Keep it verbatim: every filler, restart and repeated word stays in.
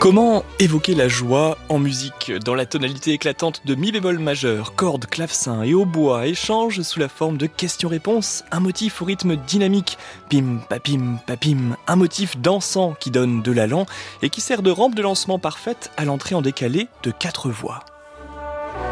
Comment évoquer la joie en musique? Dans la tonalité éclatante de mi bémol majeur, cordes, clavecin et hautbois échangent sous la forme de questions-réponses, un motif au rythme dynamique, pim papim papim, un motif dansant qui donne de l'allant et qui sert de rampe de lancement parfaite à l'entrée en décalé de quatre voix.